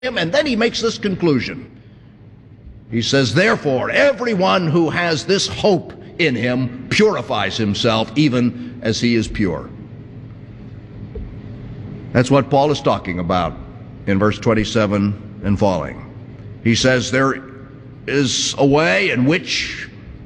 him, and then he makes this conclusion. He says, therefore, everyone who has this hope in him purifies himself even as he is pure. That's what Paul is talking about in verse 27 and following. He says there is a way in which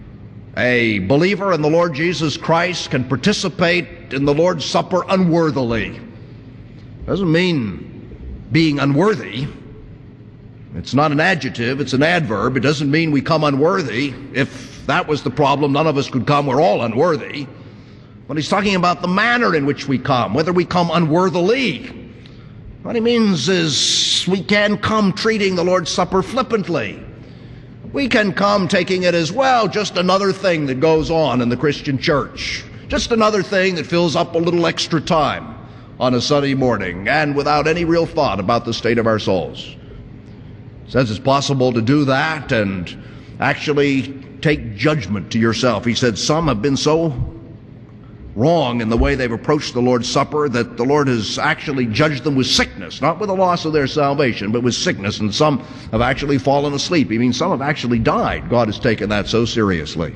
a believer in the Lord Jesus Christ can participate in the Lord's Supper unworthily. Doesn't mean being unworthy. It's not an adjective, it's an adverb. It doesn't mean we come unworthy. If that was the problem, none of us could come. We're all unworthy. But he's talking about the manner in which we come, whether we come unworthily. What he means is we can come treating the Lord's Supper flippantly. We can come taking it as, well, just another thing that goes on in the Christian church. Just another thing that fills up a little extra time on a Sunday morning, and without any real thought about the state of our souls. It says it's possible to do that and actually take judgment to yourself. He said some have been so wrong in the way they've approached the Lord's Supper that the Lord has actually judged them with sickness, not with the loss of their salvation, but with sickness, and some have actually fallen asleep. He means some have actually died. God has taken that so seriously.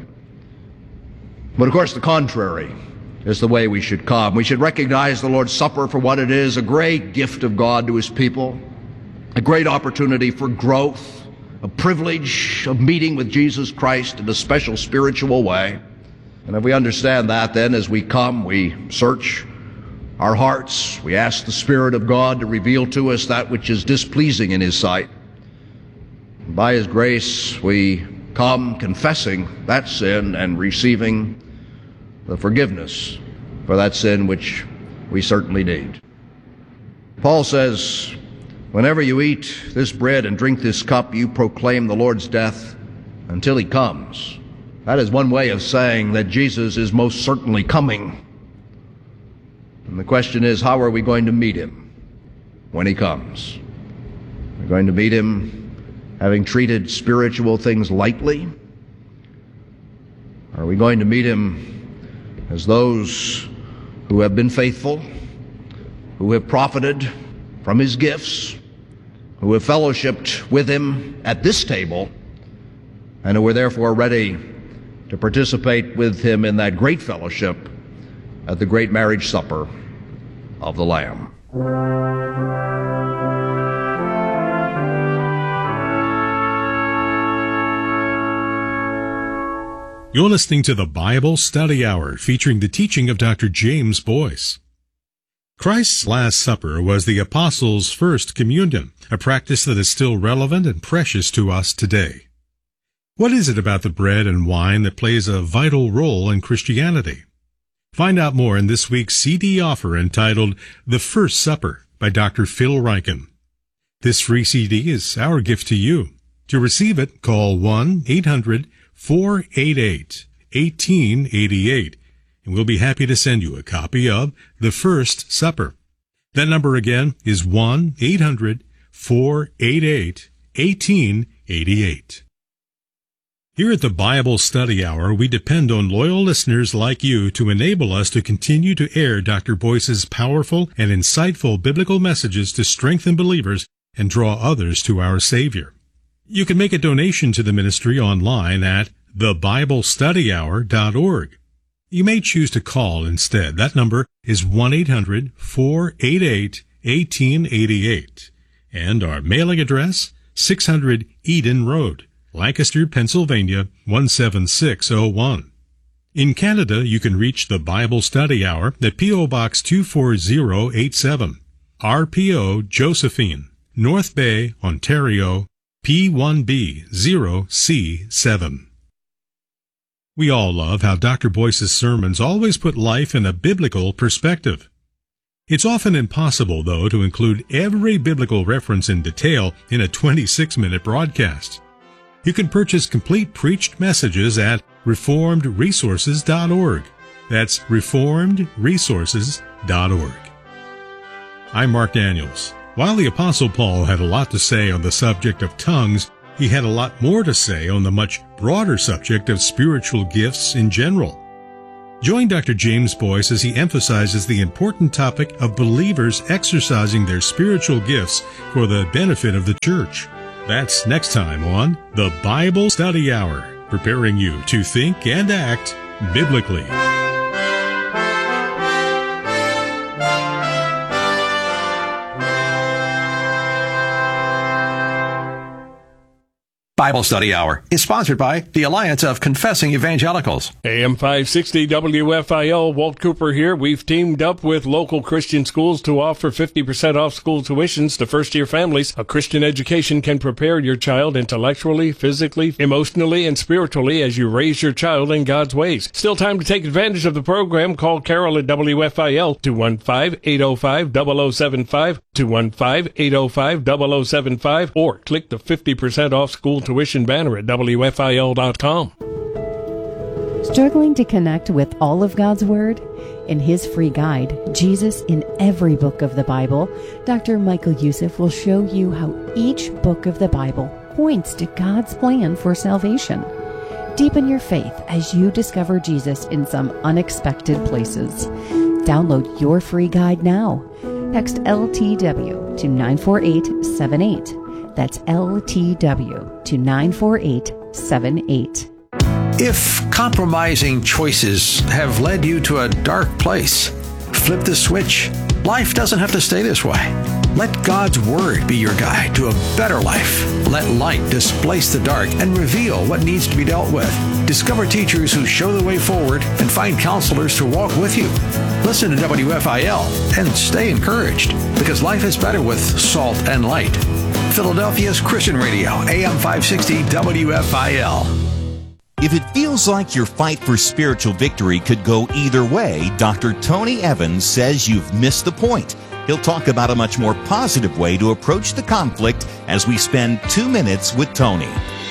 But of course the contrary is the way we should come. We should recognize the Lord's Supper for what it is, a great gift of God to his people, a great opportunity for growth, a privilege of meeting with Jesus Christ in a special spiritual way. And if we understand that, then as we come, we search our hearts. We ask the Spirit of God to reveal to us that which is displeasing in his sight. And by his grace, we come confessing that sin and receiving the forgiveness for that sin which we certainly need. Paul says, whenever you eat this bread and drink this cup, you proclaim the Lord's death until he comes. That is one way of saying that Jesus is most certainly coming. And the question is, how are we going to meet him when he comes? We're going to meet him having treated spiritual things lightly? Are we going to meet him as those who have been faithful, who have profited from his gifts, who have fellowshiped with him at this table, and who are therefore ready to participate with him in that great fellowship at the great marriage supper of the Lamb? You're listening to the Bible Study Hour, featuring the teaching of Dr. James Boyce. Christ's Last Supper was the Apostles' first communion, a practice that is still relevant and precious to us today. What is it about the bread and wine that plays a vital role in Christianity? Find out more in this week's CD offer entitled The First Supper by Dr. Phil Ryken. This free CD is our gift to you. To receive it, call 1-800-488-1888, and we'll be happy to send you a copy of The First Supper. That number again is 1-800-488-1888. Here at the Bible Study Hour, we depend on loyal listeners like you to enable us to continue to air Dr. Boyce's powerful and insightful biblical messages to strengthen believers and draw others to our Savior. You can make a donation to the ministry online at thebiblestudyhour.org. You may choose to call instead. That number is 1-800-488-1888. And our mailing address, 600 Eden Road, Lancaster, Pennsylvania, 17601. In Canada, you can reach the Bible Study Hour at P.O. Box 24087, RPO Josephine, North Bay, Ontario, P1B0C7. We all love how Dr. Boyce's sermons always put life in a biblical perspective. It's often impossible, though, to include every biblical reference in detail in a 26-minute broadcast. You can purchase complete preached messages at reformedresources.org. That's reformedresources.org. I'm Mark Daniels. While the Apostle Paul had a lot to say on the subject of tongues, he had a lot more to say on the much broader subject of spiritual gifts in general. Join Dr. James Boyce as he emphasizes the important topic of believers exercising their spiritual gifts for the benefit of the church. That's next time on the Bible Study Hour, preparing you to think and act biblically. Bible Study Hour is sponsored by the Alliance of Confessing Evangelicals. AM 560 WFIL, Walt Cooper here. We've teamed up with local Christian schools to offer 50% off school tuitions to first-year families. A Christian education can prepare your child intellectually, physically, emotionally, and spiritually as you raise your child in God's ways. Still time to take advantage of the program. Call Carol at WFIL, 215-805-0075, 215-805-0075, or click the 50% off school tuition banner at WFIL.com. Struggling to connect with all of God's Word? In his free guide, Jesus in Every Book of the Bible, Dr. Michael Youssef will show you how each book of the Bible points to God's plan for salvation. Deepen your faith as you discover Jesus in some unexpected places. Download your free guide now. Text LTW to 94878. That's LTW to 94878. If compromising choices have led you to a dark place, flip the switch. Life doesn't have to stay this way. Let God's Word be your guide to a better life. Let light displace the dark and reveal what needs to be dealt with. Discover teachers who show the way forward and find counselors to walk with you. Listen to WFIL and stay encouraged, because life is better with salt and light. Philadelphia's Christian Radio, AM 560 WFIL. If it feels like your fight for spiritual victory could go either way, Dr. Tony Evans says you've missed the point. He'll talk about a much more positive way to approach the conflict as we spend 2 minutes with Tony.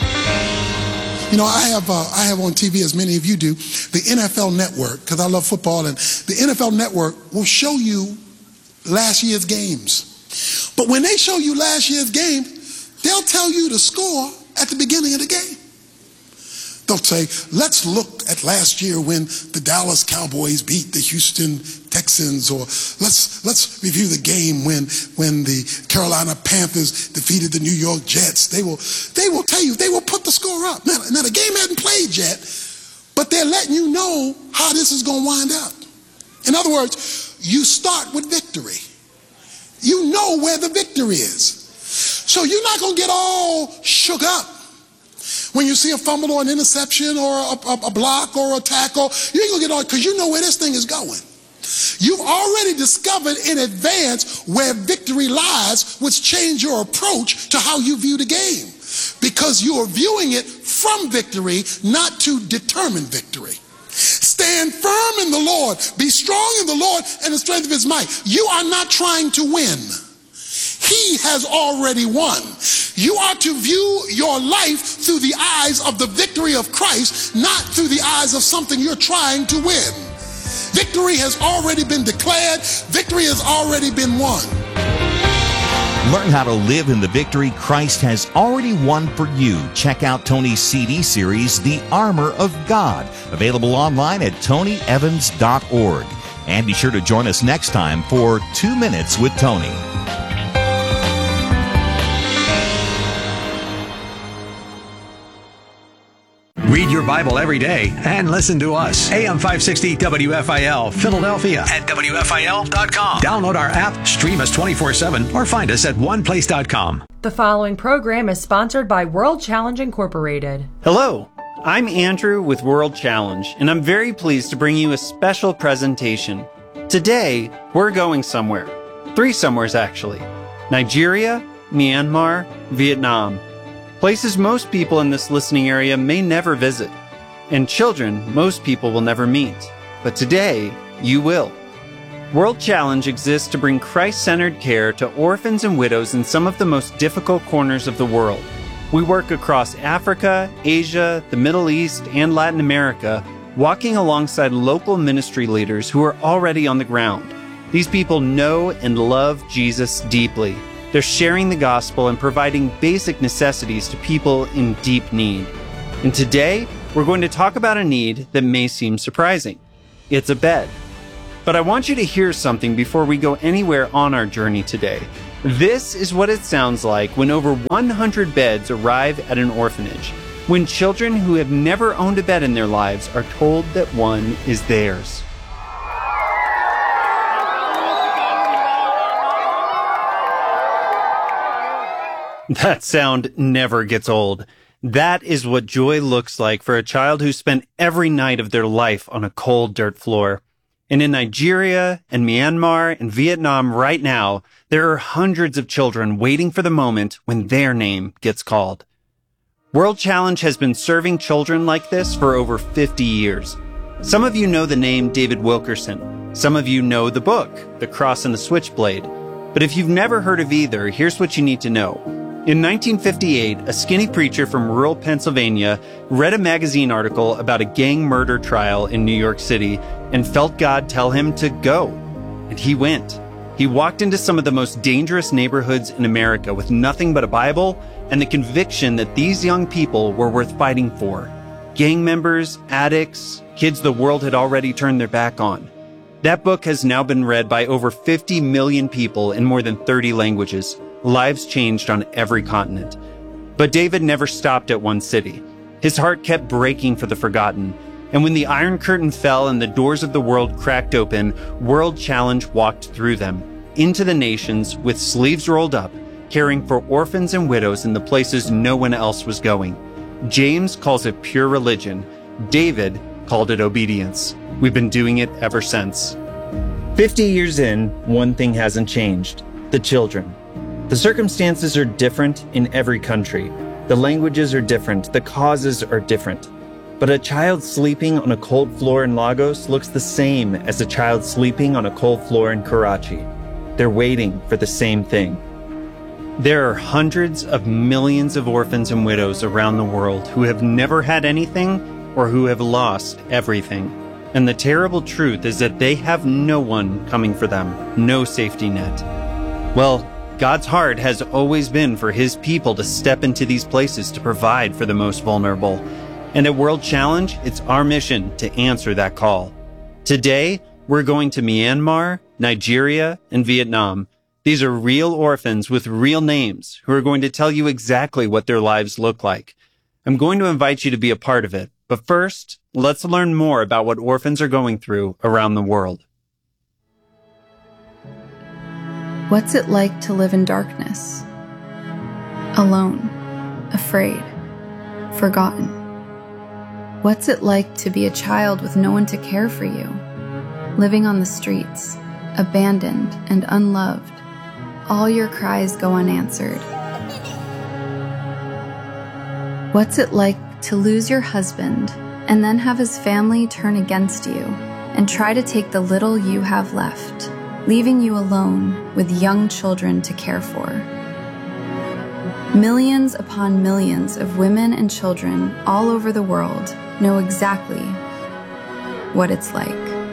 You know, I have on TV, as many of you do, the NFL Network, because I love football, and the NFL Network will show you last year's games. But when they show you last year's game, they'll tell you the score at the beginning of the game. They'll say, let's look at last year when the Dallas Cowboys beat the Houston Texans, or let's review the game when the Carolina Panthers defeated the New York Jets. They will tell you, they will put the score up. Now the game hasn't played yet, but they're letting you know how this is going to wind up. In other words, you start with victory. You know where the victory is. So you're not going to get all shook up when you see a fumble or an interception or a block or a tackle. You ain't going to get all, because you know where this thing is going. You've already discovered in advance where victory lies, which change your approach to how you view the game, because you are viewing it from victory, not to determine victory. Stand firm in the Lord. Be strong in the Lord and the strength of his might. You are not trying to win. He has already won. You are to view your life through the eyes of the victory of Christ, not through the eyes of something you're trying to win. Victory has already been declared. Victory has already been won. Learn how to live in the victory Christ has already won for you. Check out Tony's CD series, The Armor of God, available online at tonyevans.org. And be sure to join us next time for 2 Minutes with Tony. Read your Bible every day and listen to us. AM 560 WFIL, Philadelphia at WFIL.com. Download our app, stream us 24/7, or find us at oneplace.com. The following program is sponsored by World Challenge Incorporated. Hello, I'm Andrew with World Challenge, and I'm very pleased to bring you a special presentation. Today, we're going somewhere. 3 somewheres, actually. Nigeria, Myanmar, Vietnam. Places most people in this listening area may never visit, and children most people will never meet. But today, you will. World Challenge exists to bring Christ-centered care to orphans and widows in some of the most difficult corners of the world. We work across Africa, Asia, the Middle East, and Latin America, walking alongside local ministry leaders who are already on the ground. These people know and love Jesus deeply. They're sharing the gospel and providing basic necessities to people in deep need. And today, we're going to talk about a need that may seem surprising. It's a bed. But I want you to hear something before we go anywhere on our journey today. This is what it sounds like when over 100 beds arrive at an orphanage, when children who have never owned a bed in their lives are told that one is theirs. That sound never gets old. That is what joy looks like for a child who spent every night of their life on a cold dirt floor. And in Nigeria and Myanmar and Vietnam right now, there are hundreds of children waiting for the moment when their name gets called. World Challenge has been serving children like this for over 50 years. Some of you know the name David Wilkerson. Some of you know the book, The Cross and the Switchblade. But if you've never heard of either, here's what you need to know. In 1958, a skinny preacher from rural Pennsylvania read a magazine article about a gang murder trial in New York City and felt God tell him to go. And he went. He walked into some of the most dangerous neighborhoods in America with nothing but a Bible and the conviction that these young people were worth fighting for. Gang members, addicts, kids the world had already turned their back on. That book has now been read by over 50 million people in more than 30 languages. Lives changed on every continent. But David never stopped at one city. His heart kept breaking for the forgotten. And when the Iron Curtain fell and the doors of the world cracked open, World Challenge walked through them, into the nations with sleeves rolled up, caring for orphans and widows in the places no one else was going. James calls it pure religion. David called it obedience. We've been doing it ever since. 50 years in, one thing hasn't changed: the children. The circumstances are different in every country. The languages are different. The causes are different. But a child sleeping on a cold floor in Lagos looks the same as a child sleeping on a cold floor in Karachi. They're waiting for the same thing. There are hundreds of millions of orphans and widows around the world who have never had anything or who have lost everything. And the terrible truth is that they have no one coming for them, no safety net. Well, God's heart has always been for His people to step into these places to provide for the most vulnerable. And at World Challenge, it's our mission to answer that call. Today, we're going to Myanmar, Nigeria, and Vietnam. These are real orphans with real names who are going to tell you exactly what their lives look like. I'm going to invite you to be a part of it. But first, let's learn more about what orphans are going through around the world. What's it like to live in darkness? Alone, afraid, forgotten. What's it like to be a child with no one to care for you? Living on the streets, abandoned and unloved. All your cries go unanswered. What's it like to lose your husband and then have his family turn against you and try to take the little you have left, leaving you alone with young children to care for? Millions upon millions of women and children all over the world know exactly what it's like.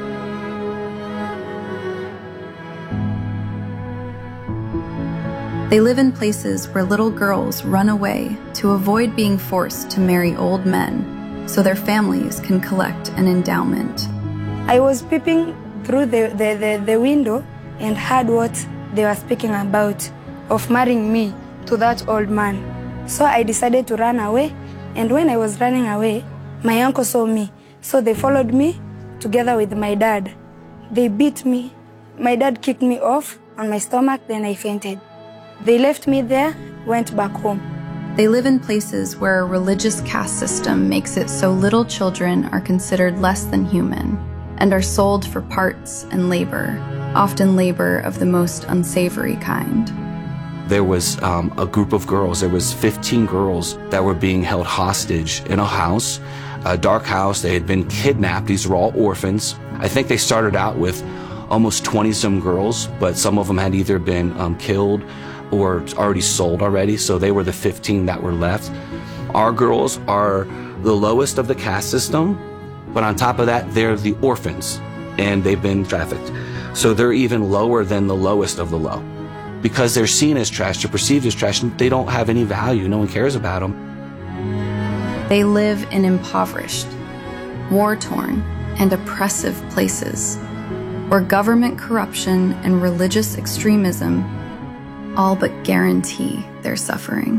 They live in places where little girls run away to avoid being forced to marry old men so their families can collect an endowment. I was peeping through the window and heard what they were speaking about, of marrying me to that old man. So I decided to run away, and when I was running away, my uncle saw me. So they followed me together with my dad. They beat me. My dad kicked me off on my stomach, then I fainted. They left me there, went back home. They live in places where a religious caste system makes it so little children are considered less than human and are sold for parts and labor, often labor of the most unsavory kind. There was a group of girls, there was 15 girls that were being held hostage in a house, a dark house. They had been kidnapped. These were all orphans. I think they started out with almost 20-some girls, but some of them had either been killed or already sold already, so they were the 15 that were left. Our girls are the lowest of the caste system, but on top of that, they're the orphans, and they've been trafficked. So they're even lower than the lowest of the low. Because they're seen as trash, they're perceived as trash, and they don't have any value. No one cares about them. They live in impoverished, war-torn, and oppressive places, where government corruption and religious extremism all but guarantee their suffering.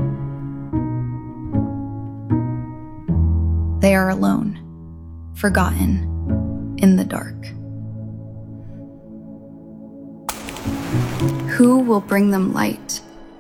They are alone, forgotten, in the dark. Who will bring them light?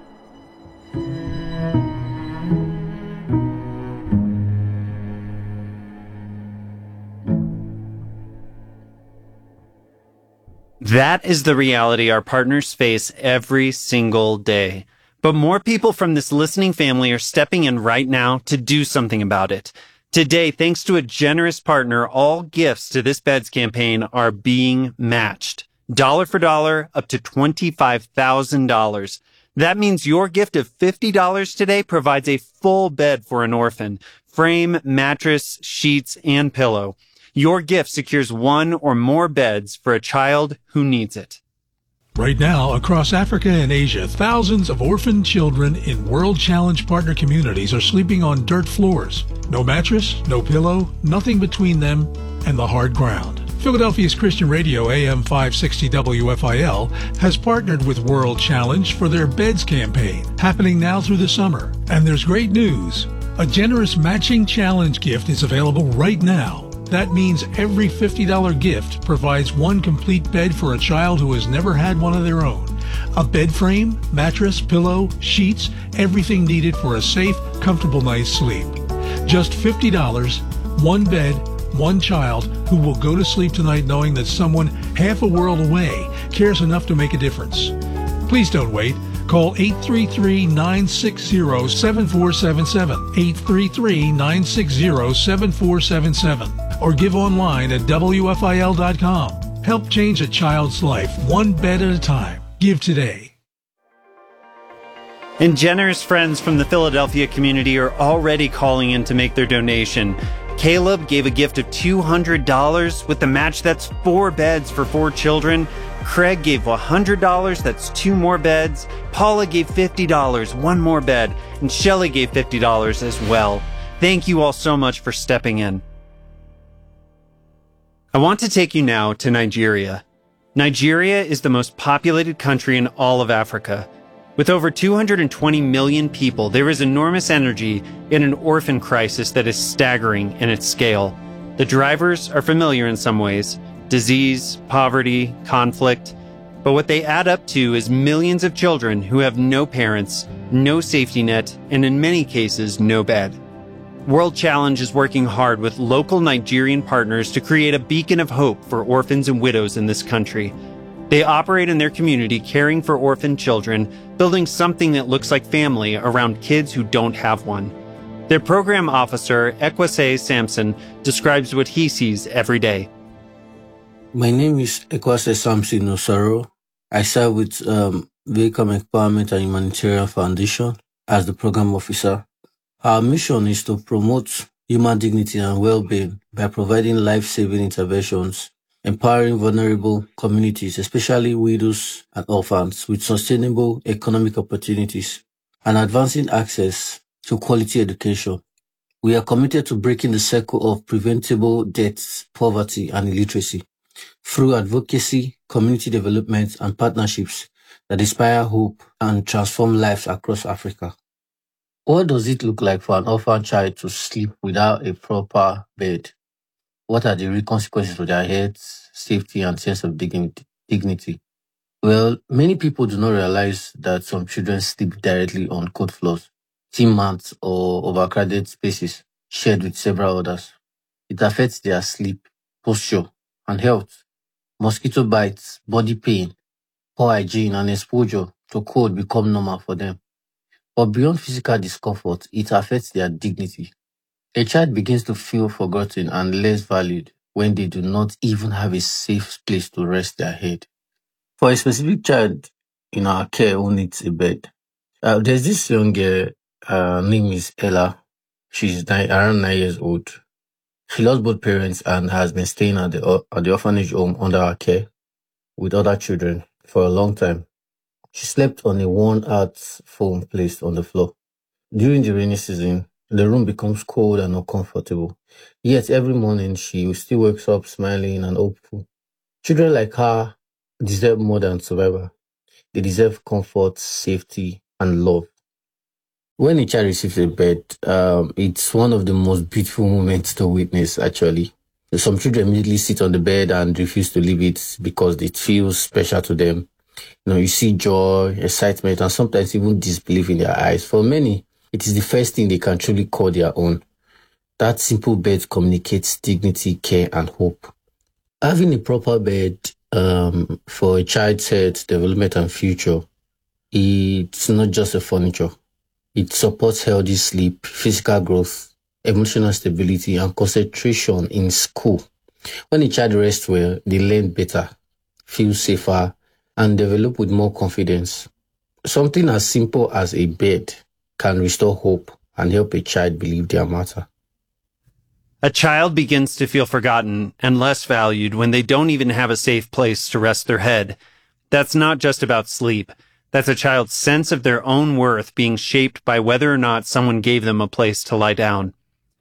That is the reality our partners face every single day. But more people from this listening family are stepping in right now to do something about it. Today, thanks to a generous partner, all gifts to this Beds campaign are being matched. Dollar for dollar, up to $25,000. That means your gift of $50 today provides a full bed for an orphan. Frame, mattress, sheets, and pillow. Your gift secures one or more beds for a child who needs it. Right now, across Africa and Asia, thousands of orphaned children in World Challenge partner communities are sleeping on dirt floors. No mattress, no pillow, nothing between them and the hard ground. Philadelphia's Christian Radio AM 560 WFIL has partnered with World Challenge for their Beds campaign, happening now through the summer. And there's great news. A generous matching challenge gift is available right now. That means every $50 gift provides one complete bed for a child who has never had one of their own. A bed frame, mattress, pillow, sheets, everything needed for a safe, comfortable night's sleep. Just $50, one bed, one child who will go to sleep tonight knowing that someone half a world away cares enough to make a difference. Please don't wait. Call 833-960-7477, 833-960-7477, or give online at WFIL.com. Help change a child's life, one bed at a time. Give today. And generous friends from the Philadelphia community are already calling in to make their donation. Caleb gave a gift of $200 with the match. That's 4 beds for 4 children. Craig gave $100. That's 2 more beds. Paula gave $50, 1 more bed. And Shelley gave $50 as well. Thank you all so much for stepping in. I want to take you now to Nigeria. Nigeria is the most populated country in all of Africa. With over 220 million people, there is enormous energy in an orphan crisis that is staggering in its scale. The drivers are familiar in some ways: disease, poverty, conflict. But what they add up to is millions of children who have no parents, no safety net, and in many cases, no bed. World Challenge is working hard with local Nigerian partners to create a beacon of hope for orphans and widows in this country. They operate in their community caring for orphan children, building something that looks like family around kids who don't have one. Their program officer, Ekwase Samson, describes what he sees every day. My name is Ekwase Samson Osaro. I serve with Wacom Empowerment and Humanitarian Foundation as the program officer. Our mission is to promote human dignity and well-being by providing life-saving interventions, empowering vulnerable communities, especially widows and orphans, with sustainable economic opportunities, and advancing access to quality education. We are committed to breaking the circle of preventable deaths, poverty, and illiteracy through advocacy, community development, and partnerships that inspire hope and transform lives across Africa. What does it look like for an orphan child to sleep without a proper bed? What are the real consequences to their health, safety, and sense of dignity? Well, many people do not realize that some children sleep directly on cold floors, team mats, or overcrowded spaces shared with several others. It affects their sleep, posture, and health. Mosquito bites, body pain, poor hygiene, and exposure to cold become normal for them. But beyond physical discomfort, it affects their dignity. A child begins to feel forgotten and less valued when they do not even have a safe place to rest their head. For a specific child in our care who needs a bed, there's this young girl, name is Ella. She's around 9 years old. She lost both parents and has been staying at the orphanage home under our care with other children for a long time. She slept on a worn-out foam placed on the floor. During the rainy season, The room becomes cold and uncomfortable. Yet every morning she still wakes up smiling and hopeful. Children like her deserve more than survival. They deserve comfort, safety, and love. When a child receives a bed, it's one of the most beautiful moments to witness, actually. Some children immediately sit on the bed and refuse to leave it because it feels special to them. You see joy, excitement, and sometimes even disbelief in their eyes. For many, it is the first thing they can truly call their own. That simple bed communicates dignity, care, and hope. Having a proper bed for a child's health, development, and future, it's not just a furniture. It supports healthy sleep, physical growth, emotional stability, and concentration in school. When a child rests well, they learn better, feel safer, and develop with more confidence. Something as simple as a bed can restore hope and help a child believe their matter. A child begins to feel forgotten and less valued when they don't even have a safe place to rest their head. That's not just about sleep. That's a child's sense of their own worth being shaped by whether or not someone gave them a place to lie down.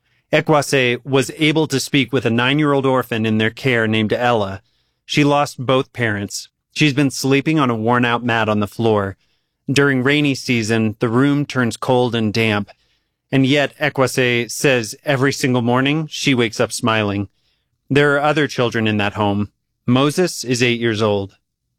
Ekwase was able to speak with a 9-year-old orphan in their care named Ella. She lost both parents. She's been sleeping on a worn-out mat on the floor. During rainy season, the room turns cold and damp. And yet, Ekwase says every single morning she wakes up smiling. There are other children in that home. Moses is 8 years old.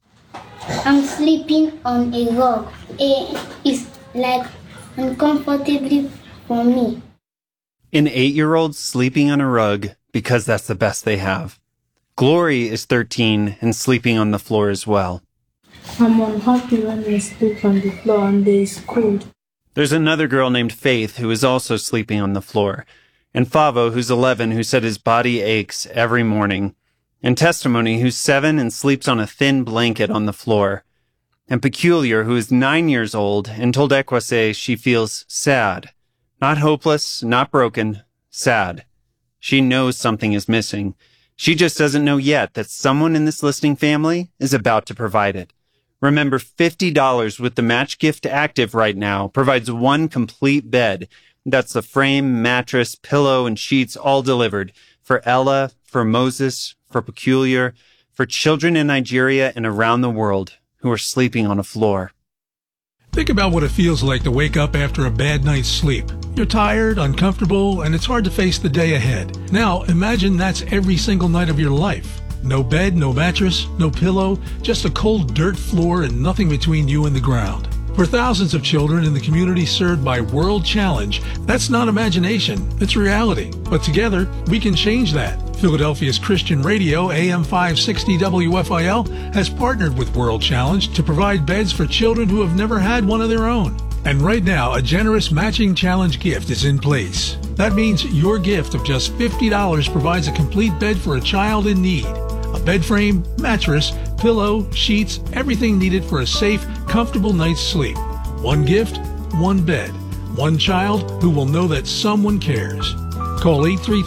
I'm sleeping on a rug. It's like uncomfortable for me. An 8-year-old sleeping on a rug because that's the best they have. Glory is 13 and sleeping on the floor as well. I'm unhappy when I sleep on the floor and it's cold. There's another girl named Faith who is also sleeping on the floor. And Favo, who's 11, who said his body aches every morning. And Testimony, who's 7 and sleeps on a thin blanket on the floor. And Peculiar, who is 9 years old and told Ekwase she feels sad. Not hopeless, not broken, sad. She knows something is missing. She just doesn't know yet that someone in this listening family is about to provide it. Remember, $50 with the Match Gift active right now provides one complete bed. That's the frame, mattress, pillow, and sheets all delivered for Ella, for Moses, for Peculiar, for children in Nigeria and around the world who are sleeping on a floor. Think about what it feels like to wake up after a bad night's sleep. You're tired, uncomfortable, and it's hard to face the day ahead. Now, imagine that's every single night of your life. No bed, no mattress, no pillow, just a cold dirt floor and nothing between you and the ground. For thousands of children in the community served by World Challenge, that's not imagination, it's reality. But together, we can change that. Philadelphia's Christian Radio, AM 560 WFIL, has partnered with World Challenge to provide beds for children who have never had one of their own. And right now, a generous matching challenge gift is in place. That means your gift of just $50 provides a complete bed for a child in need. A bed frame, mattress, pillow, sheets, everything needed for a safe, comfortable night's sleep. One gift, one bed. One child who will know that someone cares. Call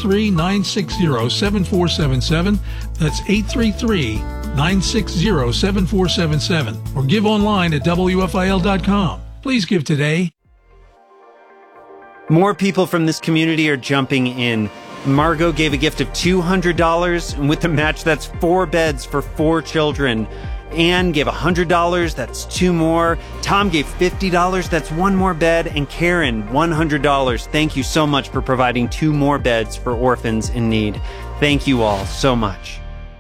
833-960-7477. That's 833-960-7477. Or give online at WFIL.com. Please give today. More people from this community are jumping in. Margot gave a gift of $200, and with the match, that's 4 beds for 4 children. Anne gave $100, that's 2 more. Tom gave $50, that's 1 more bed. And Karen, $100. Thank you so much for providing 2 more beds for orphans in need. Thank you all so much.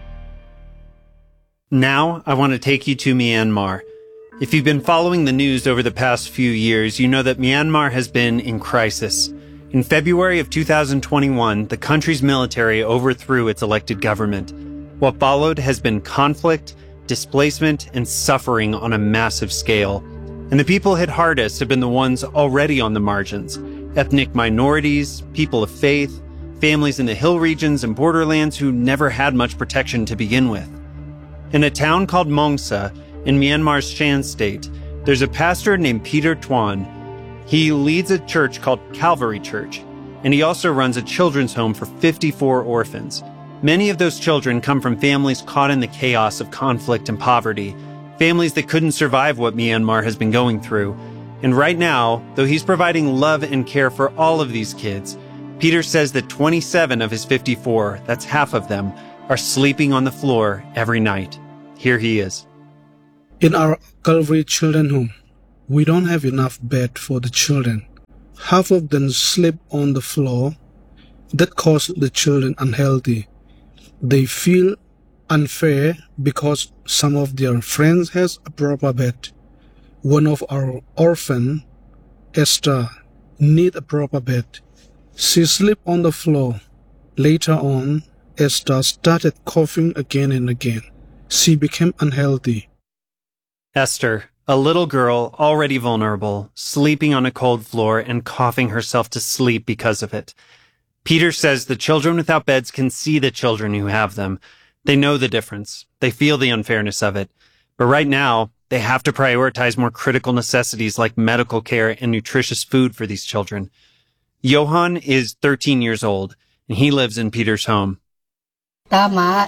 Now, I want to take you to Myanmar. If you've been following the news over the past few years, you know that Myanmar has been in crisis. In February of 2021, the country's military overthrew its elected government. What followed has been conflict, displacement, and suffering on a massive scale. And the people hit hardest have been the ones already on the margins. Ethnic minorities, people of faith, families in the hill regions and borderlands who never had much protection to begin with. In a town called Mongsa, in Myanmar's Shan state, there's a pastor named Peter Tuan. He leads a church called Calvary Church, and he also runs a children's home for 54 orphans. Many of those children come from families caught in the chaos of conflict and poverty, families that couldn't survive what Myanmar has been going through. And right now, though he's providing love and care for all of these kids, Peter says that 27 of his 54, that's half of them, are sleeping on the floor every night. Here he is. In our Calvary Children Home, we don't have enough bed for the children. Half of them sleep on the floor. That causes the children unhealthy. They feel unfair because some of their friends has a proper bed. One of our orphan, Esther, need a proper bed. She sleep on the floor. Later on, Esther started coughing again and again. She became unhealthy. Esther, a little girl already vulnerable, sleeping on a cold floor and coughing herself to sleep because of it. Peter says the children without beds can see the children who have them. They know the difference. They feel the unfairness of it. But right now, they have to prioritize more critical necessities like medical care and nutritious food for these children. Johan is 13 years old, and he lives in Peter's home. I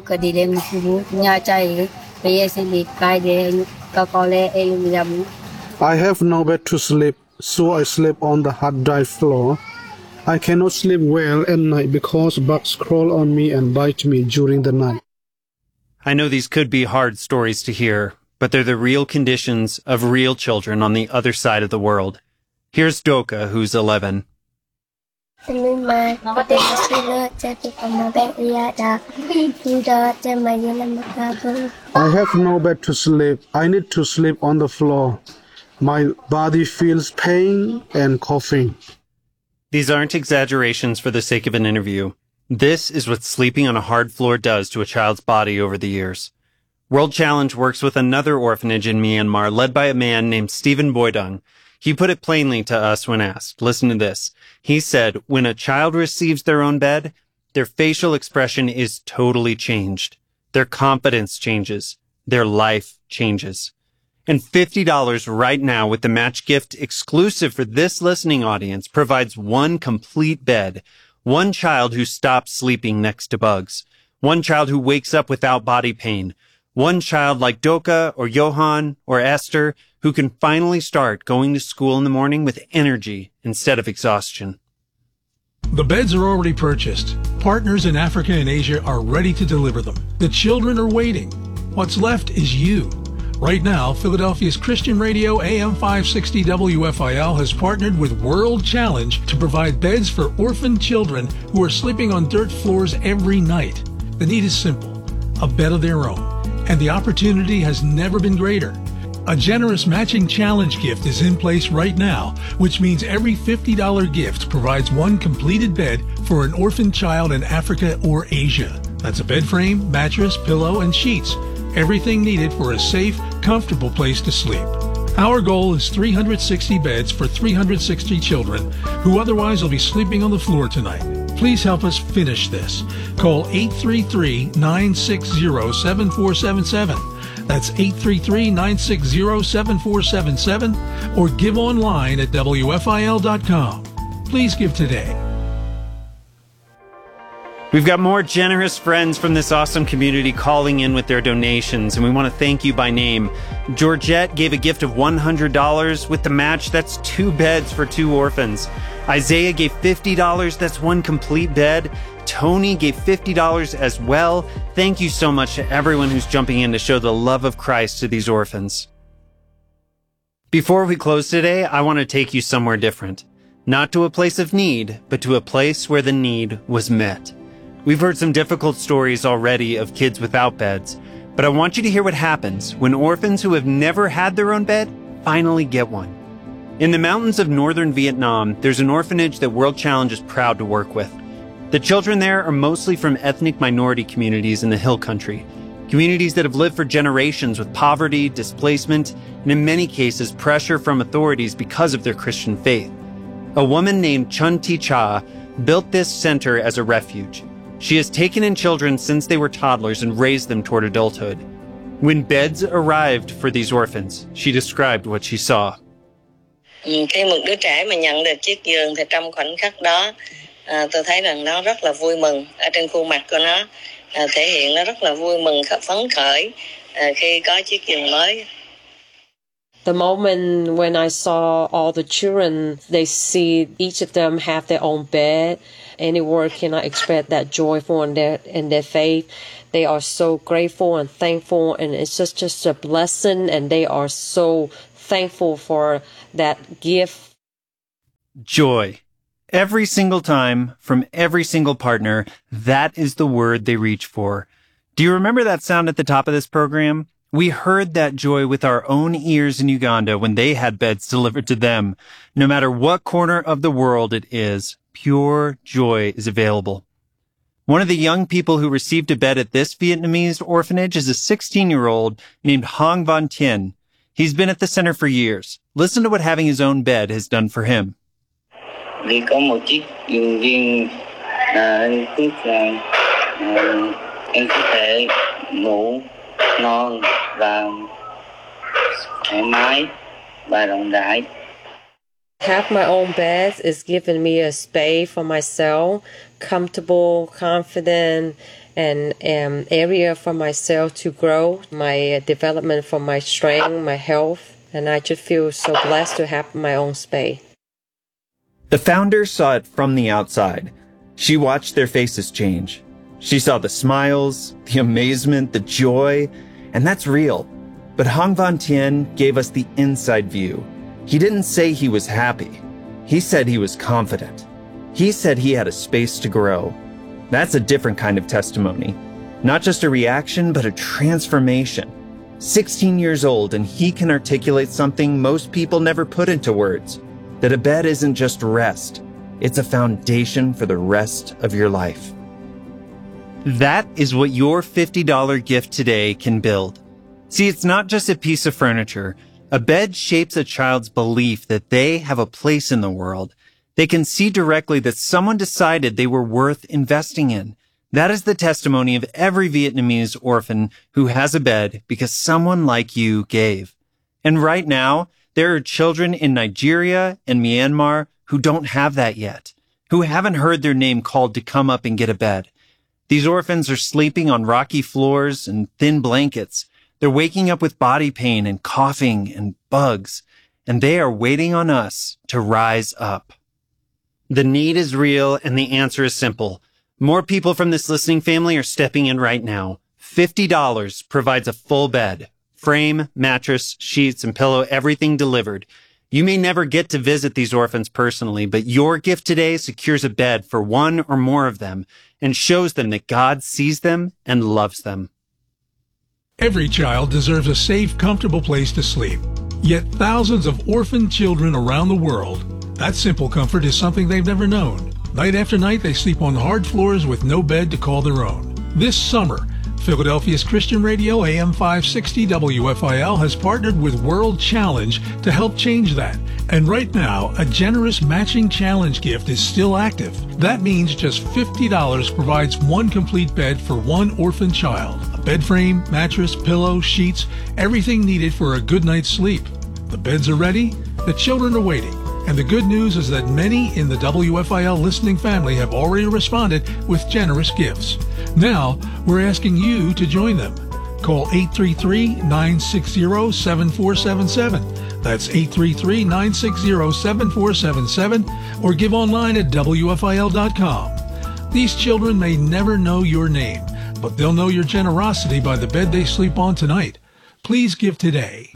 have no bed to sleep, so I sleep on the hard dry floor. I cannot sleep well at night because bugs crawl on me and bite me during the night. I know these could be hard stories to hear, but they're the real conditions of real children on the other side of the world. Here's Doka, who's 11. I have no bed to sleep. I need to sleep on the floor. My body feels pain and coughing. These aren't exaggerations for the sake of an interview. This is what sleeping on a hard floor does to a child's body over the years. World Challenge works with another orphanage in Myanmar led by a man named Stephen Boydung. He put it plainly to us when asked. Listen to this. He said, when a child receives their own bed, their facial expression is totally changed. Their confidence changes. Their life changes. And $50 right now with the match gift exclusive for this listening audience provides one complete bed, one child who stops sleeping next to bugs, one child who wakes up without body pain, one child like Doka or Johan or Esther who can finally start going to school in the morning with energy instead of exhaustion. The beds are already purchased. Partners in Africa and Asia are ready to deliver them. The children are waiting. What's left is you. Right now, Philadelphia's Christian Radio AM 560 WFIL has partnered with World Challenge to provide beds for orphaned children who are sleeping on dirt floors every night. The need is simple, a bed of their own, and the opportunity has never been greater. A generous matching challenge gift is in place right now, which means every $50 gift provides one completed bed for an orphaned child in Africa or Asia. That's a bed frame, mattress, pillow, and sheets. Everything needed for a safe, comfortable place to sleep. Our goal is 360 beds for 360 children who otherwise will be sleeping on the floor tonight. Please help us finish this. Call 833-960-7477. That's 833-960-7477 or give online at WFIL.com. Please give today. We've got more generous friends from this awesome community calling in with their donations, and we want to thank you by name. Georgette gave a gift of $100 with the match. That's 2 beds for 2 orphans. Isaiah gave $50. That's 1 complete bed. Tony gave $50 as well. Thank you so much to everyone who's jumping in to show the love of Christ to these orphans. Before we close today, I want to take you somewhere different. Not to a place of need, but to a place where the need was met. We've heard some difficult stories already of kids without beds, but I want you to hear what happens when orphans who have never had their own bed finally get one. In the mountains of northern Vietnam, there's an orphanage that World Challenge is proud to work with. The children there are mostly from ethnic minority communities in the Hill Country, communities that have lived for generations with poverty, displacement, and in many cases pressure from authorities because of their Christian faith. A woman named Chun Ti Cha built this center as a refuge. She has taken in children since they were toddlers and raised them toward adulthood. When beds arrived for these orphans, she described what she saw. Khi một đứa trẻ mà nhận được chiếc giường thì trong khoảnh khắc đó tôi thấy rằng nó rất là vui mừng. Ở trên khuôn mặt của nó thể hiện nó rất là vui mừng, phấn khởi khi có chiếc giường mới. The moment when I saw all the children, they see each of them have their own bed. Any word cannot express that joyful in their faith. They are so grateful and thankful, and it's just a blessing, and they are so thankful for that gift. Joy. Every single time, from every single partner, that is the word they reach for. Do you remember that sound at the top of this program? We heard that joy with our own ears in Uganda when they had beds delivered to them. No matter what corner of the world it is, pure joy is available. One of the young people who received a bed at this Vietnamese orphanage is a 16-year-old named Hong Van Tien. He's been at the center for years. Listen to what having his own bed has done for him. Vì có một chiếc giường riêng anh biết rằng em có thể ngủ ngon và thoải mái và rộng rãi. Have my own bed is giving me a space for myself, comfortable, confident, and area for myself to grow, my development for my strength, my health, and I just feel so blessed to have my own space. The founder saw it from the outside. She watched their faces change. She saw the smiles, the amazement, the joy, and that's real. But Hong Van Tien gave us the inside view. He didn't say he was happy. He said he was confident. He said he had a space to grow. That's a different kind of testimony. Not just a reaction, but a transformation. 16 years old, and he can articulate something most people never put into words. That a bed isn't just rest. It's a foundation for the rest of your life. That is what your $50 gift today can build. See, it's not just a piece of furniture. A bed shapes a child's belief that they have a place in the world. They can see directly that someone decided they were worth investing in. That is the testimony of every Vietnamese orphan who has a bed because someone like you gave. And right now, there are children in Nigeria and Myanmar who don't have that yet, who haven't heard their name called to come up and get a bed. These orphans are sleeping on rocky floors and thin blankets. They're waking up with body pain and coughing and bugs, and they are waiting on us to rise up. The need is real, and the answer is simple. More people from this listening family are stepping in right now. $50 provides a full bed. Frame, mattress, sheets, and pillow, everything delivered. You may never get to visit these orphans personally, but your gift today secures a bed for one or more of them and shows them that God sees them and loves them. Every child deserves a safe, comfortable place to sleep. Yet thousands of orphaned children around the world, that simple comfort is something they've never known. Night after night, they sleep on hard floors with no bed to call their own. This summer, Philadelphia's Christian Radio AM 560 WFIL has partnered with World Challenge to help change that. And right now, a generous matching challenge gift is still active. That means just $50 provides one complete bed for one orphan child. A bed frame, mattress, pillow, sheets, everything needed for a good night's sleep. The beds are ready, the children are waiting. And the good news is that many in the WFIL listening family have already responded with generous gifts. Now, we're asking you to join them. Call 833-960-7477. That's 833-960-7477, or give online at WFIL.com. These children may never know your name, but they'll know your generosity by the bed they sleep on tonight. Please give today.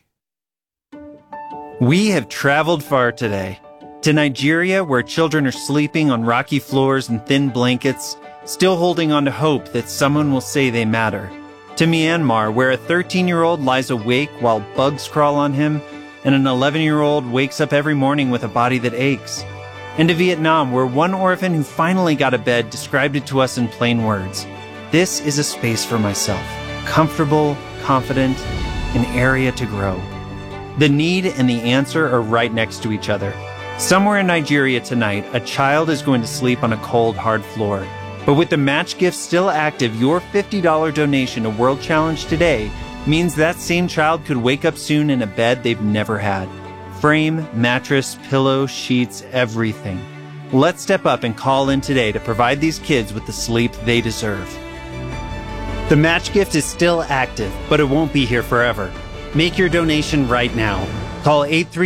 We have traveled far today. To Nigeria, where children are sleeping on rocky floors and thin blankets, still holding on to hope that someone will say they matter. To Myanmar, where a 13-year-old lies awake while bugs crawl on him, and an 11-year-old wakes up every morning with a body that aches. And to Vietnam, where one orphan who finally got a bed described it to us in plain words. This is a space for myself, comfortable, confident, an area to grow. The need and the answer are right next to each other. Somewhere in Nigeria tonight, a child is going to sleep on a cold, hard floor. But with the match gift still active, your $50 donation to World Challenge today means that same child could wake up soon in a bed they've never had. Frame, mattress, pillow, sheets, everything. Let's step up and call in today to provide these kids with the sleep they deserve. The match gift is still active, but it won't be here forever. Make your donation right now. Call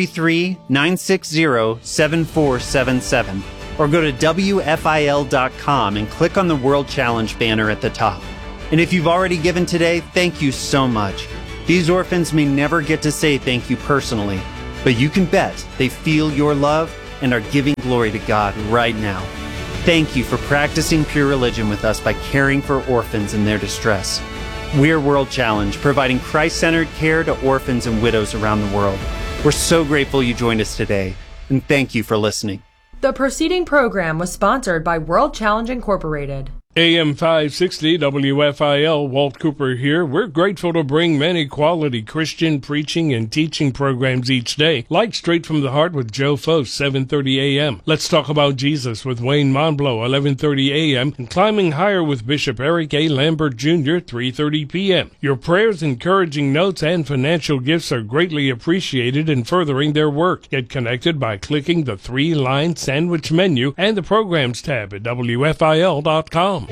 833-960-7477 or go to WFIL.com and click on the World Challenge banner at the top. And if you've already given today, thank you so much. These orphans may never get to say thank you personally, but you can bet they feel your love and are giving glory to God right now. Thank you for practicing pure religion with us by caring for orphans in their distress. We're World Challenge, providing Christ-centered care to orphans and widows around the world. We're so grateful you joined us today, and thank you for listening. The preceding program was sponsored by World Challenge Incorporated. AM 560 WFIL, Walt Cooper here. We're grateful to bring many quality Christian preaching and teaching programs each day, like Straight from the Heart with Joe Foss, 7:30 a.m. Let's Talk About Jesus with Wayne Monblow, 11:30 a.m. and Climbing Higher with Bishop Eric A. Lambert Jr., 3:30 p.m. Your prayers, encouraging notes, and financial gifts are greatly appreciated in furthering their work. Get connected by clicking the 3-line sandwich menu and the Programs tab at WFIL.com.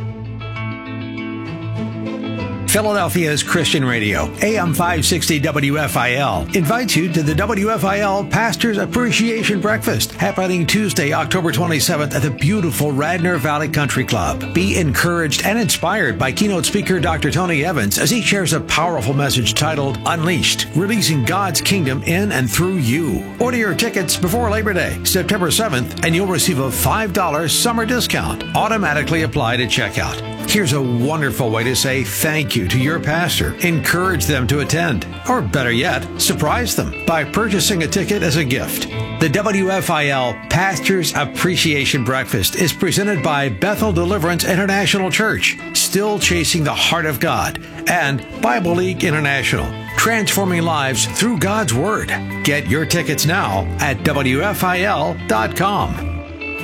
Philadelphia's Christian Radio, AM 560 WFIL, invites you to the WFIL Pastors Appreciation Breakfast, happening Tuesday, October 27th at the beautiful Radnor Valley Country Club. Be encouraged and inspired by keynote speaker Dr. Tony Evans as he shares a powerful message titled Unleashed, releasing God's kingdom in and through you. Order your tickets before Labor Day, September 7th, and you'll receive a $5 summer discount automatically applied at checkout. Here's a wonderful way to say thank you to your pastor. Encourage them to attend. Or better yet, surprise them by purchasing a ticket as a gift. The WFIL Pastors Appreciation Breakfast is presented by Bethel Deliverance International Church, Still Chasing the Heart of God, and Bible League International, transforming lives through God's Word. Get your tickets now at WFIL.com.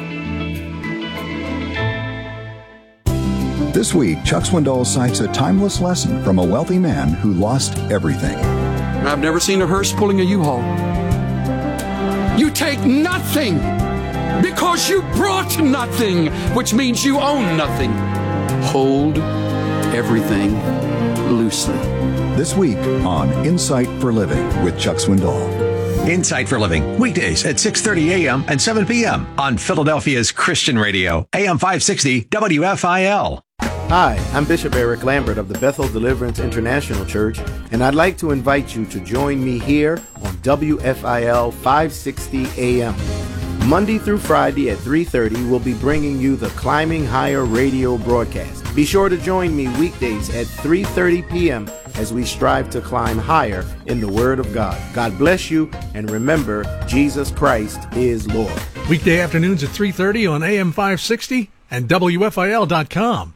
This week, Chuck Swindoll cites a timeless lesson from a wealthy man who lost everything. I've never seen a hearse pulling a U-Haul. You take nothing because you brought nothing, which means you own nothing. Hold everything loosely. This week on Insight for Living with Chuck Swindoll. Insight for Living, weekdays at 6:30 a.m. and 7 p.m. on Philadelphia's Christian Radio, AM 560 WFIL. Hi, I'm Bishop Eric Lambert of the Bethel Deliverance International Church, and I'd like to invite you to join me here on WFIL 560 AM. Monday through Friday at 3:30, we'll be bringing you the Climbing Higher radio broadcast. Be sure to join me weekdays at 3:30 p.m. as we strive to climb higher in the Word of God. God bless you, and remember, Jesus Christ is Lord. Weekday afternoons at 3:30 on AM 560 and WFIL.com.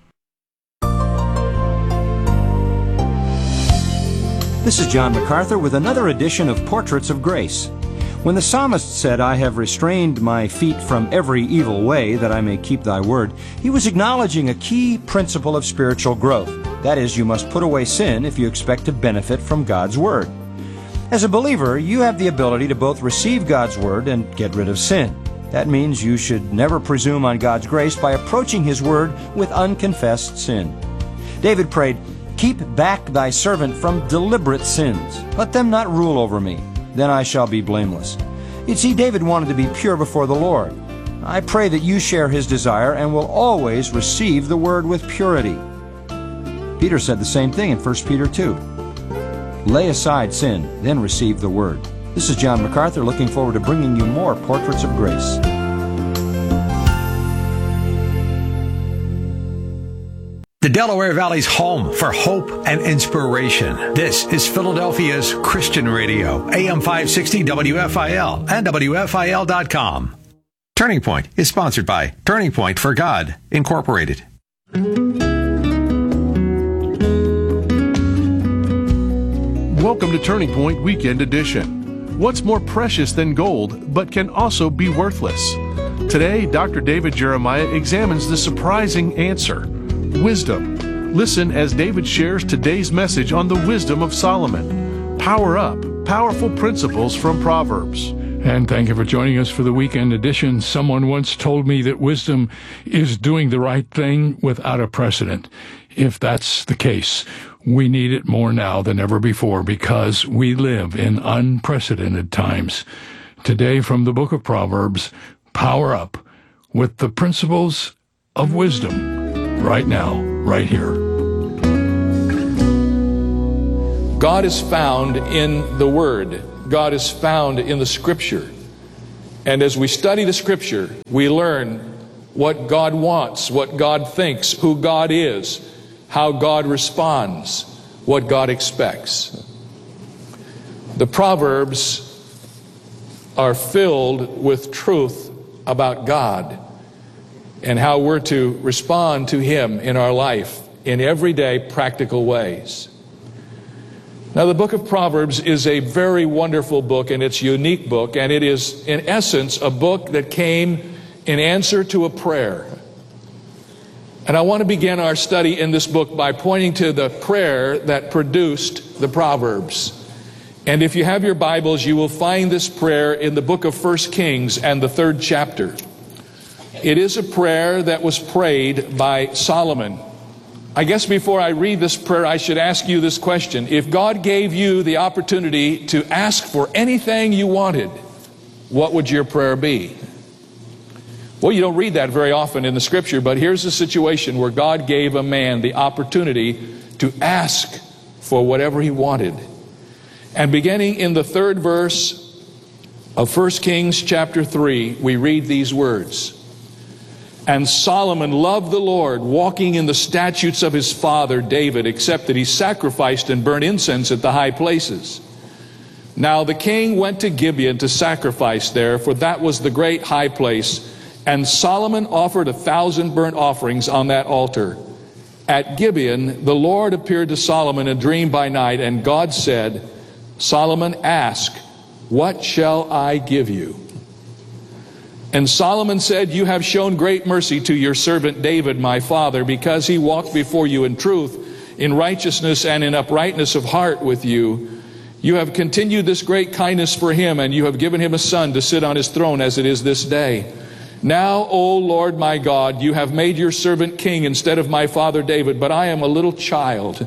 This is John MacArthur with another edition of Portraits of Grace. When the psalmist said, I have restrained my feet from every evil way that I may keep thy word, he was acknowledging a key principle of spiritual growth. That is, you must put away sin if you expect to benefit from God's word. As a believer, you have the ability to both receive God's word and get rid of sin. That means you should never presume on God's grace by approaching his word with unconfessed sin. David prayed, Keep back thy servant from deliberate sins. Let them not rule over me. Then I shall be blameless. You see, David wanted to be pure before the Lord. I pray that you share his desire and will always receive the word with purity. Peter said the same thing in 1 Peter 2. Lay aside sin, then receive the word. This is John MacArthur looking forward to bringing you more Portraits of Grace. The Delaware Valley's home for hope and inspiration. This is Philadelphia's Christian Radio, AM 560 WFIL and WFIL.com. Turning Point is sponsored by Turning Point for God, Incorporated. Welcome to Turning Point Weekend Edition. What's more precious than gold, but can also be worthless? Today, Dr. David Jeremiah examines the surprising answer. Wisdom. Listen as David shares today's message on the wisdom of Solomon. Power Up, powerful principles from Proverbs. And thank you for joining us for the weekend edition. Someone once told me that wisdom is doing the right thing without a precedent. If that's the case, We need it more now than ever before because we live in unprecedented times. Today, from the book of Proverbs, power up with the principles of wisdom right now, right here. God is found in the Word. God is found in the Scripture. And as we study the Scripture, we learn what God wants, what God thinks, who God is, how God responds, what God expects. The Proverbs are filled with truth about God and how we're to respond to Him in our life in everyday practical ways. Now, the book of Proverbs is a very wonderful book, and it's a unique book, and it is, in essence, a book that came in answer to a prayer. And I want to begin our study in this book by pointing to the prayer that produced the Proverbs. And if you have your Bibles, you will find this prayer in the book of 1 Kings and the 3rd chapter. It is a prayer that was prayed by Solomon. I guess before I read this prayer, I should ask you this question. If God gave you the opportunity to ask for anything you wanted, what would your prayer be? Well, you don't read that very often in the Scripture, but here's a situation where God gave a man the opportunity to ask for whatever he wanted. And beginning in the 3rd verse of 1 Kings chapter 3, we read these words. And Solomon loved the Lord, walking in the statutes of his father David, except that he sacrificed and burnt incense at the high places. Now the king went to Gibeon to sacrifice there, for that was the great high place. And Solomon offered 1,000 burnt offerings on that altar. At Gibeon, the Lord appeared to Solomon in a dream by night, and God said, Solomon, ask, what shall I give you? And Solomon said, you have shown great mercy to your servant David, my father, because he walked before you in truth, in righteousness, and in uprightness of heart with you. You have continued this great kindness for him, and you have given him a son to sit on his throne as it is this day. Now, O Lord my God, you have made your servant king instead of my father David, but I am a little child.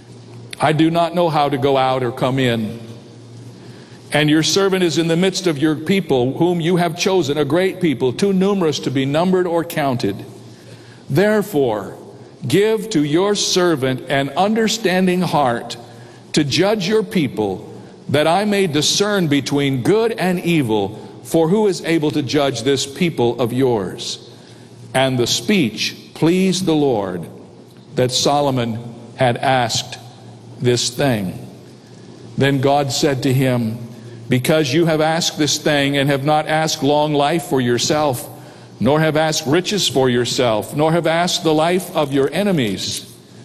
I do not know how to go out or come in. And your servant is in the midst of your people, whom you have chosen, a great people, too numerous to be numbered or counted. Therefore, give to your servant an understanding heart to judge your people, that I may discern between good and evil. For who is able to judge this people of yours? And the speech pleased the Lord, that Solomon had asked this thing. Then God said to him, because you have asked this thing, and have not asked long life for yourself, nor have asked riches for yourself, nor have asked the life of your enemies,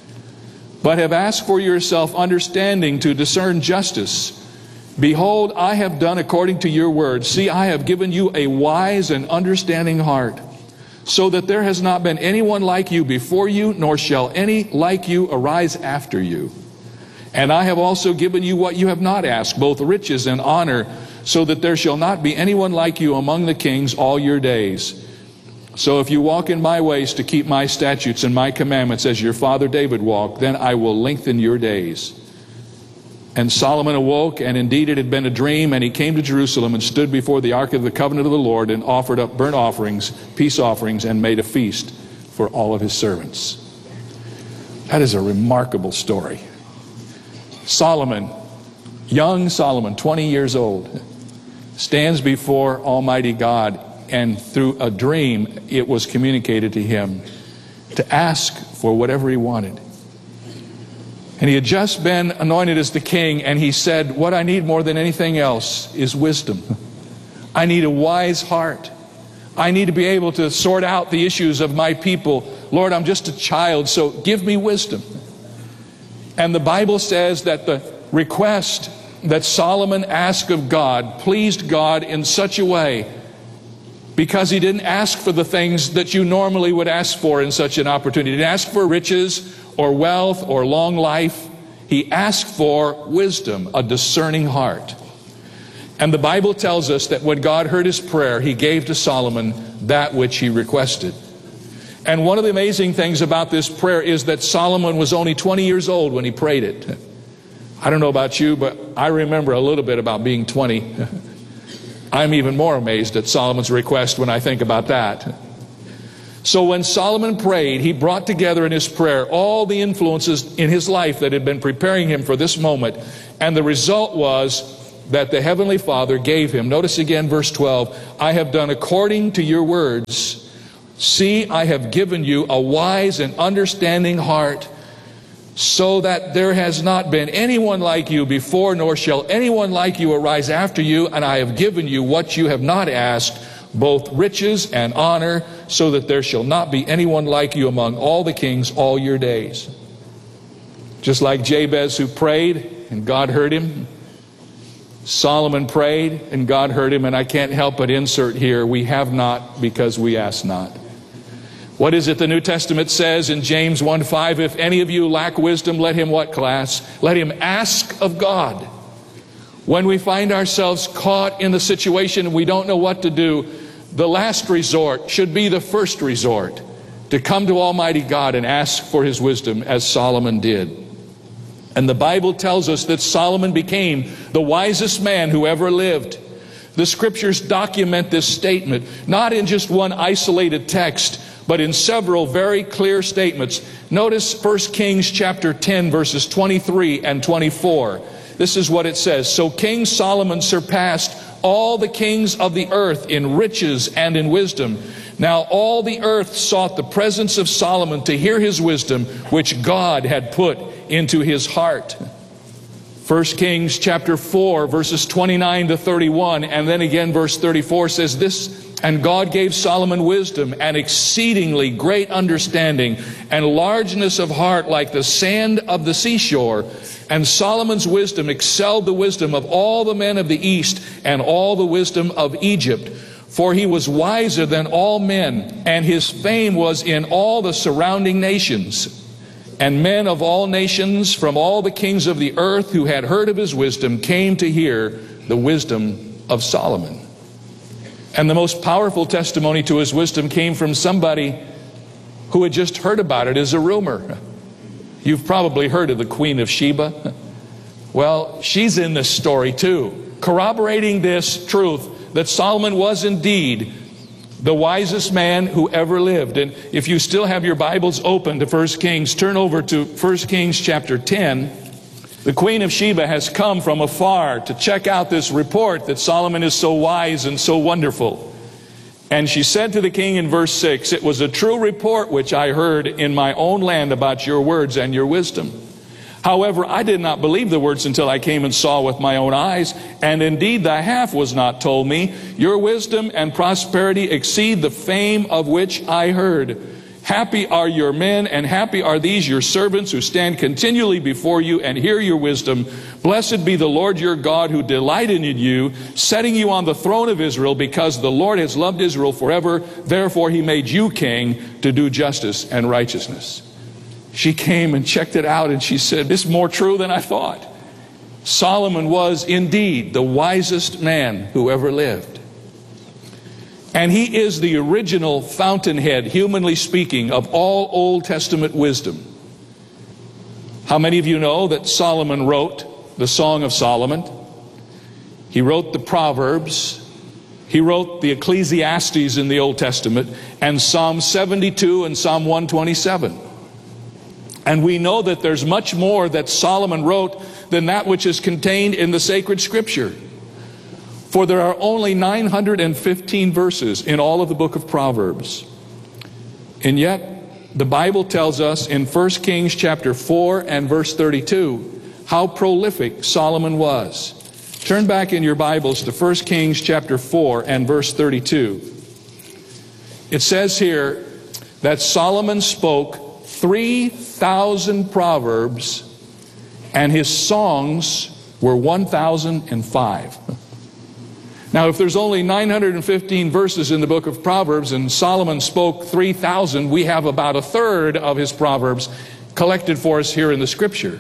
but have asked for yourself understanding to discern justice, behold, I have done according to your word. See, I have given you a wise and understanding heart, so that there has not been anyone like you before you, nor shall any like you arise after you. And I have also given you what you have not asked, both riches and honor, so that there shall not be anyone like you among the kings all your days. So if you walk in my ways to keep my statutes and my commandments as your father David walked, then I will lengthen your days. And Solomon awoke, and indeed it had been a dream, and he came to Jerusalem and stood before the ark of the covenant of the Lord, and offered up burnt offerings, peace offerings, and made a feast for all of his servants. That is a remarkable story. Solomon, young Solomon, 20 years old, stands before Almighty God, and through a dream it was communicated to him to ask for whatever he wanted. And he had just been anointed as the king, and he said, what I need more than anything else is wisdom. I need a wise heart. I need to be able to sort out the issues of my people. Lord, I'm just a child, so give me wisdom. And the Bible says that the request that Solomon asked of God pleased God in such a way, because he didn't ask for the things that you normally would ask for in such an opportunity. He didn't ask for riches or wealth or long life. He asked for wisdom, a discerning heart. And the Bible tells us that when God heard his prayer, he gave to Solomon that which he requested. And one of the amazing things about this prayer is that Solomon was only 20 years old when he prayed it. I don't know about you, but I remember a little bit about being 20. I'm even more amazed at Solomon's request when I think about that. So when Solomon prayed, he brought together in his prayer all the influences in his life that had been preparing him for this moment. And the result was that the Heavenly Father gave him, notice again verse 12, I have done according to your words. See, I have given you a wise and understanding heart, so that there has not been anyone like you before, nor shall anyone like you arise after you. And I have given you what you have not asked, both riches and honor, so that there shall not be anyone like you among all the kings all your days. Just like Jabez, who prayed and God heard him, Solomon prayed and God heard him. And I can't help but insert here, we have not because we ask not. What is it the New Testament says in James 1:5? If any of you lack wisdom, let him what, class? Let him ask of God. When we find ourselves caught in the situation and we don't know what to do, the last resort should be the first resort, to come to Almighty God and ask for his wisdom, as Solomon did. And the Bible tells us that Solomon became the wisest man who ever lived. The scriptures document this statement, not in just one isolated text, but in several very clear statements. Notice 1 Kings chapter 10, verses 23 and 24. This is what it says. So King Solomon surpassed all the kings of the earth in riches and in wisdom. Now all the earth sought the presence of Solomon to hear his wisdom, which God had put into his heart. 1 Kings chapter 4, verses 29 to 31, and then again verse 34 says this, and God gave Solomon wisdom and exceedingly great understanding and largeness of heart like the sand of the seashore. And Solomon's wisdom excelled the wisdom of all the men of the east and all the wisdom of Egypt. For he was wiser than all men, and his fame was in all the surrounding nations. And men of all nations from all the kings of the earth who had heard of his wisdom came to hear the wisdom of Solomon. And the most powerful testimony to his wisdom came from somebody who had just heard about it as a rumor. You've probably heard of the Queen of Sheba. Well, she's in this story too, corroborating this truth that Solomon was indeed the wisest man who ever lived. And if you still have your Bibles open to 1 Kings, turn over to 1 Kings chapter 10. The Queen of Sheba has come from afar to check out this report that Solomon is so wise and so wonderful. And she said to the king in verse 6, it was a true report which I heard in my own land about your words and your wisdom. However, I did not believe the words until I came and saw with my own eyes. And indeed the half was not told me. Your wisdom and prosperity exceed the fame of which I heard. Happy are your men, and happy are these your servants who stand continually before you and hear your wisdom. Blessed be the Lord your God, who delighted in you, setting you on the throne of Israel, because the Lord has loved Israel forever. Therefore he made you king to do justice and righteousness. She came and checked it out, and she said, this is more true than I thought. Solomon was indeed the wisest man who ever lived. And he is the original fountainhead, humanly speaking, of all Old Testament wisdom. How many of you know that Solomon wrote the Song of Solomon? He wrote the Proverbs. He wrote the Ecclesiastes in the Old Testament, and Psalm 72 and Psalm 127. And we know that there's much more that Solomon wrote than that which is contained in the sacred scripture. For there are only 915 verses in all of the book of Proverbs. And yet, the Bible tells us in 1 Kings chapter 4 and verse 32 how prolific Solomon was. Turn back in your Bibles to 1 Kings chapter 4 and verse 32. It says here that Solomon spoke 3,000 proverbs, and his songs were 1,005. Now, if there's only 915 verses in the book of Proverbs and Solomon spoke 3,000, we have about a third of his Proverbs collected for us here in the Scripture.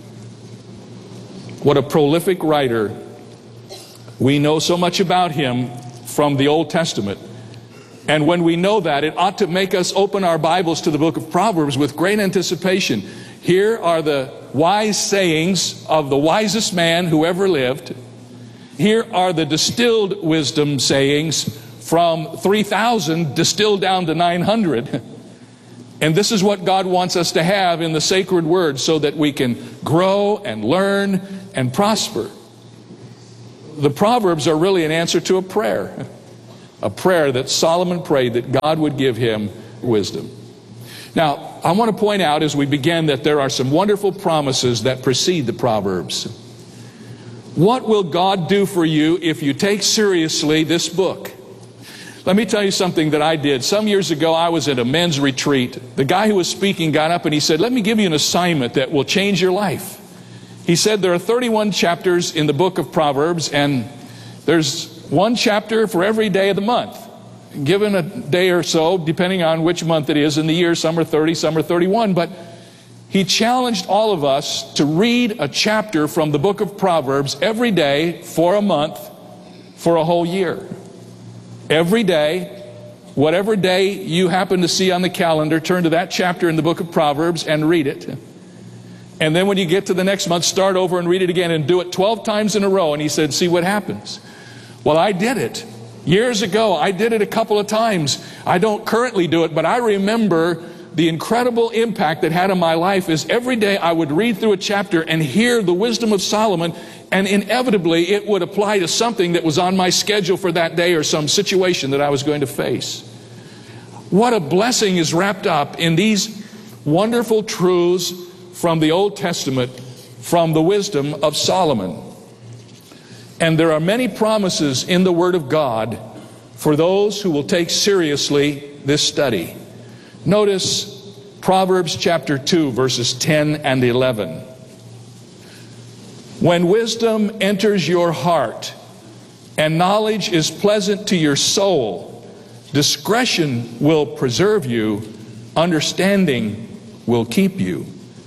What a prolific writer. We know so much about him from the Old Testament. And when we know that, it ought to make us open our Bibles to the book of Proverbs with great anticipation. Here are the wise sayings of the wisest man who ever lived. Here are the distilled wisdom sayings from 3,000 distilled down to 900. And this is what God wants us to have in the sacred word so that we can grow and learn and prosper. The Proverbs are really an answer to a prayer that Solomon prayed that God would give him wisdom. Now, I want to point out as we begin that there are some wonderful promises that precede the Proverbs. What will God do for you if you take seriously this book? Let me tell you something that I did. Some years ago, I was at a men's retreat. The guy who was speaking got up and he said, "Let me give you an assignment that will change your life." He said there are 31 chapters in the book of Proverbs, and there's one chapter for every day of the month. Given a day or so, depending on which month it is in the year, some are 30, some are 31, but he challenged all of us to read a chapter from the book of Proverbs every day for a month for a whole year. Every day, whatever day you happen to see on the calendar, turn to that chapter in the book of Proverbs and read it. And then when you get to the next month, start over and read it again and do it 12 times in a row. And he said, see what happens. Well, I did it. Years ago, I did it a couple of times. I don't currently do it, but I remember the incredible impact that had on my life is every day I would read through a chapter and hear the wisdom of Solomon, and inevitably it would apply to something that was on my schedule for that day or some situation that I was going to face. What a blessing is wrapped up in these wonderful truths from the Old Testament, from the wisdom of Solomon. And there are many promises in the Word of God for those who will take seriously this study. Notice Proverbs chapter 2, verses 10 and 11. When wisdom enters your heart and knowledge is pleasant to your soul, discretion will preserve you, understanding will keep you.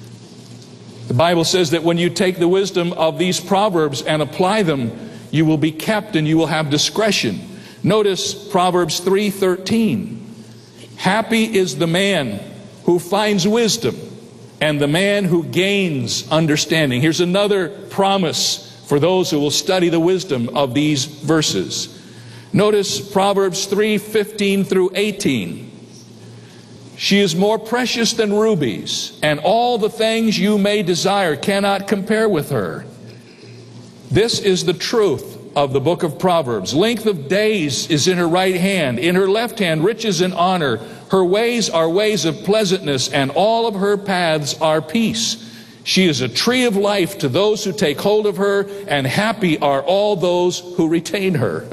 The Bible says that when you take the wisdom of these Proverbs and apply them, you will be kept and you will have discretion. Notice Proverbs 3:13. Happy is the man who finds wisdom and the man who gains understanding. Here's another promise for those who will study the wisdom of these verses. Notice Proverbs 3:15 through 18. She is more precious than rubies, and all the things you may desire cannot compare with her. This is the truth of the book of Proverbs. Length of days is in her right hand. In her left hand, riches and honor. Her ways are ways of pleasantness, and all of her paths are peace. She is a tree of life to those who take hold of her, and happy are all those who retain her.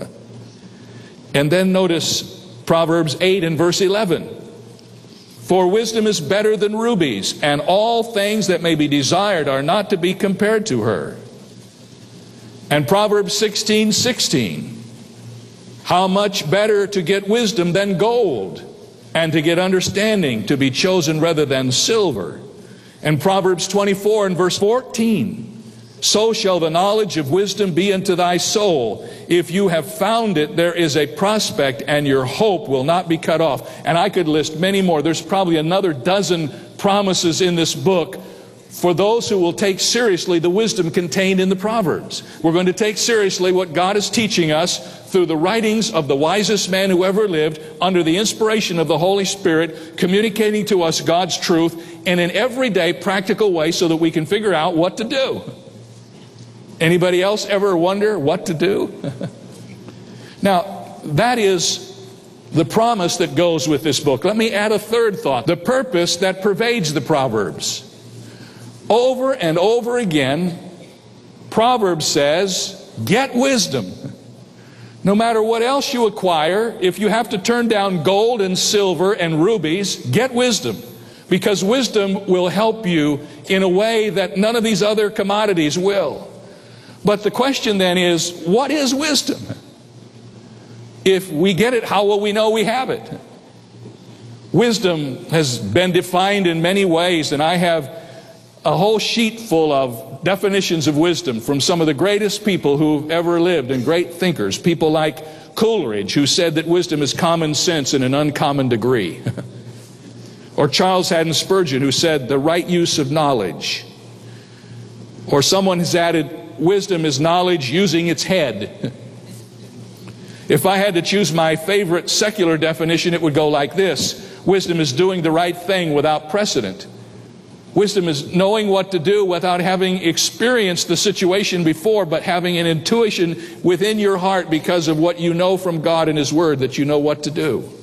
And then notice Proverbs 8 and verse 11. For wisdom is better than rubies, and all things that may be desired are not to be compared to her. And Proverbs 16:16. How much better to get wisdom than gold, and to get understanding to be chosen rather than silver. And Proverbs 24 and verse 14. So shall the knowledge of wisdom be unto thy soul. If you have found it, there is a prospect, and your hope will not be cut off. And I could list many more. There's probably another dozen promises in this book for those who will take seriously the wisdom contained in the Proverbs. We're going to take seriously what God is teaching us through the writings of the wisest man who ever lived, under the inspiration of the Holy Spirit, communicating to us God's truth in an everyday practical way so that we can figure out what to do. Anybody else ever wonder what to do? Now, that is the promise that goes with this book. Let me add a third thought. The purpose that pervades the Proverbs. Over and over again, Proverbs says, get wisdom. No matter what else you acquire, if you have to turn down gold and silver and rubies, get wisdom. Because wisdom will help you in a way that none of these other commodities will. But the question then is, what is wisdom? If we get it, how will we know we have it? Wisdom has been defined in many ways, and I have a whole sheet full of definitions of wisdom from some of the greatest people who ever lived and great thinkers. People like Coleridge, who said that wisdom is common sense in an uncommon degree. Or Charles Haddon Spurgeon, who said the right use of knowledge. Or someone has added, wisdom is knowledge using its head. If I had to choose my favorite secular definition, it would go like this. Wisdom is doing the right thing without precedent. Wisdom is knowing what to do without having experienced the situation before, but having an intuition within your heart because of what you know from God and His Word that you know what to do.